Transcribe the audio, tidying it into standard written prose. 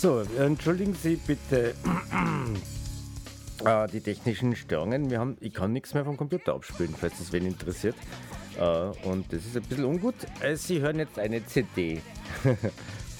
So, entschuldigen Sie bitte die technischen Störungen. Ich kann nichts mehr vom Computer abspielen, falls das wen interessiert. Und das ist ein bisschen ungut. Sie hören jetzt eine CD.